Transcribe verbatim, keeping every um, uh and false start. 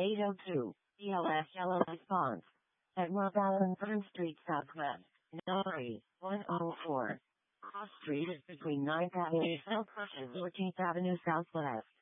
eight oh two, E L S yellow response. At Rob Allen Front Street Southwest, Nori, one oh four. Cross Street is between ninth Avenue Southwest and fourteenth Avenue Southwest.